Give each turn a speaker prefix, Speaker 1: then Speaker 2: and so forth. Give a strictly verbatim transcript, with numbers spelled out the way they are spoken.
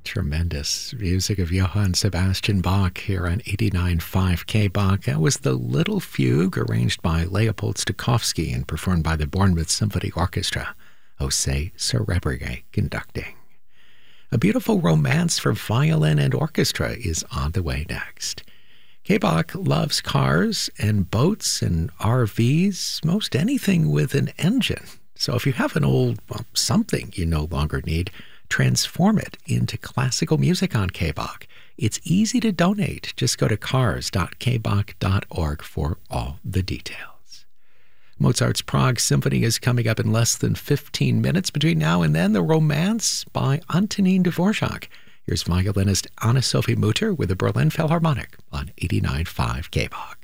Speaker 1: Tremendous music of Johann Sebastian Bach here on eighty-nine point five K Bach. That was the Little Fugue, arranged by Leopold Stokowski and performed by the Bournemouth Symphony Orchestra. Jose Cerebre conducting. A beautiful romance for violin and orchestra is on the way next. K Bach loves cars and boats and R Vs, most anything with an engine. So if you have an old, well, something you no longer need, transform it into classical music on K Bach. It's easy to donate. Just go to cars dot k bach dot org for all the details. Mozart's Prague Symphony is coming up in less than fifteen minutes. Between now and then, The Romance by Antonin Dvorak. Here's violinist Anna-Sophie Mutter with the Berlin Philharmonic on eighty-nine point five K Bach.